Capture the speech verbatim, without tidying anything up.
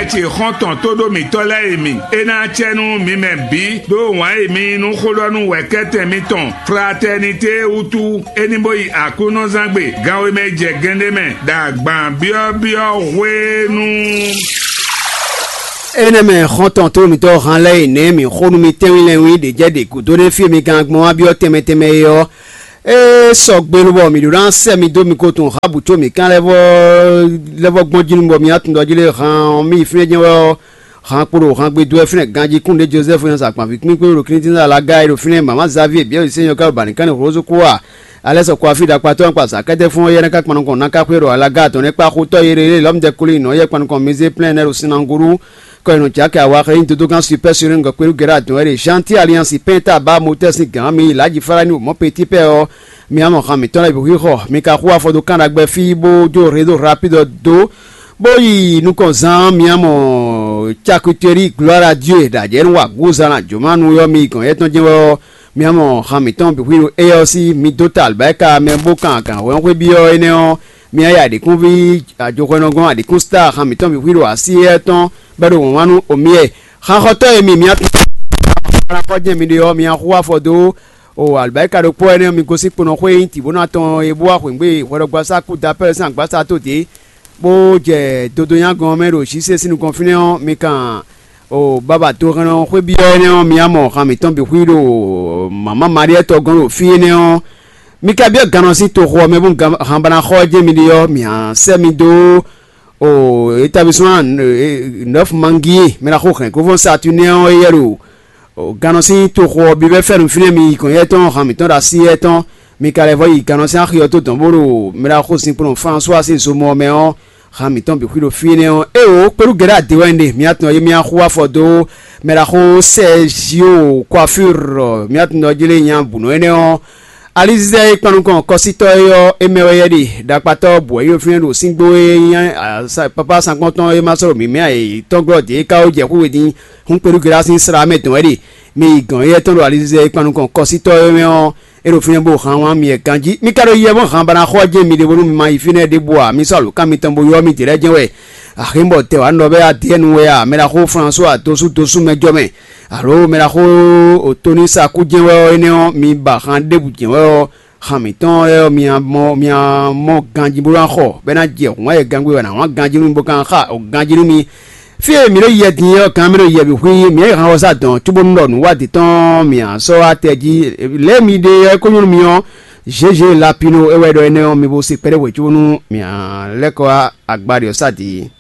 etsi xɔtɔn to do mi tɔ lɛ emi ena tsɛnu mi mɛ bi do wɔn emi nu xɔlɔnu wɛkɛtɛ mi tɔn fraternité utu eniboyi akunɔzangbe gawo mɛ dze gɛnde mɛ dagba biɔbiɔ wenu. ene me xɔtɔn to mi tɔ han lɛ ene mi xɔnu mi tɛwi lɛ wi de dze de kuto ne fi mi gan gbɔn abiɔ tɛmɛtɛmɛ yɔ. e sɔgbɛlubɔ mi do ran sɛ mi do mi ko tun habuto mi kan lɛbɔ lɛbɔ gbɔnjinu bɔ mi atun dɔjile han mi fi ne wɔ han kporo han gbe do ɛfinɛ ganji kunde joseph yan sakpanfi kpikpe ro kiri tinza la ga ero finɛ mama xavier biɛ oseyan ka bani kan rozo kowa alɛsɛ kɔ afi dakpa tɔ nkpasa kɛtɛ fún yɛrɛ ka kpanu kɔn naka kpero alaga tɔ ne kpa kutɔ yɛrɛ lɔmdɛ kuli nɔ yɛ kpanu kɔn mise plein air sinanguru kɔyinu cɛ ka wa xɛyin toto kan super sur nga kpero gɛrɛ atɔ yɛrɛ gentil alliance penta ba motɛsi gan mi laji fara ni o mɔ petit pɛ ɔ mi amɔ kan mi tɔn la ibi xɔ mi ka ko afɔ do kan agbɛ fi bo jo réseau rapide do boyi nukɔ zan mi amɔ cakuteri gloire à dieu dajɛ wa gozana jomanu yɔ mi kɔn yɛ tɔn jɛ wɔ miamo hamiton bi wiro A L C mi total ba ka me bo kan kan won ko bi o ene o mi aya de kun bi ajoko no gon ade kun star hamiton bi wiro asi eton ba do won wanu o mi e han hoto e mi mi ara ko je mi de o mi an kwa fodo o albaika do po ene mi ko si pono ko yin ti bona ton e bo akun gbe woro gba sa ku da pere san gba sa to de bo je dodo yan gon me ro si se sinu confinement mi kan o baba to kan o bi ene o mi amo kan mi ton bi wiro mama maria to gon o fi ene o mi ka bi ganan si to ho me bun han bana khoje mi dio mi an se mi do o établissement neuf manguier me la ko ko von saturne o yero o ganan si to ho bi be fer fi mi kon yeton han mi ton da si yeton mi ka le voyi ganan si an khioto ton boro me la ko sin pour François c'est so mo me o hamiton bi kwilo fine o e o pelu gera de wende mi atno ye mi akwa fodo me la ho Sergio coiffure mi atno jile nyan buno ene o alize panu kon kosito yo emewe yedi dapato bo yo fine do singbo yan papa cinquante e masoro mi me ai tongro de ka o je ku wedin hun pelu gera sin sra me ton edi mi gan ye ton alize panu kon kosito yo me o ero fine bo han wa mi e kanji mi karo ye bo han bana khoje mi de bonu mi mai fine de boa mi salu kan mi tambo yo mi tire jenwe ahimbo te wa no be atienu we a me la ho François tosu tosu mejo me aro me la ho otoni sa ku jenwe ene o mi ba han de bu jenwe o hamiton e mi mo mi mo ganji bo ran kho be na je won e gangwe na won ganji mi bo kan kha o ganji mi fie mi lo ye din yo kan mi lo ye bi hui mi han wasa don tubo ndo nu wa diton mi an so ateji le mi de ko nyun mi o jeje lapino e we do ene o mi bo se pere we tunu mi an le ko agbari o sati